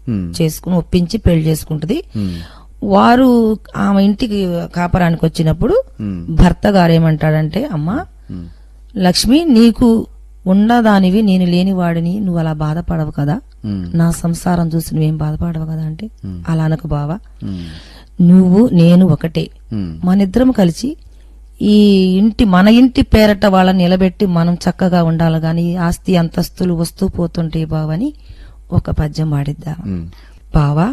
చేసుకుని ఒప్పించి పెళ్లి చేసుకుంటది. వారు ఆమె ఇంటికి కాపరానికి వచ్చినప్పుడు భర్త గారు ఏమంటాడంటే, అమ్మా లక్ష్మి, నీకు ఉండదానివి, నేను లేని వాడిని, నువ్వు అలా బాధపడవు కదా, నా సంసారం చూసి నువ్వేం బాధపడవు కదా అంటే, అలా అనకు బావా, నువ్వు నేను ఒకటే, మనిద్దరం కలిసి ఈ మన ఇంటి పేరట వాళ్ళని నిలబెట్టి మనం చక్కగా ఉండాలి గాని ఆస్తి అంతస్తులు వస్తూ పోతుంటే బావని ఒక పద్యం పాడిద్దాం. బావా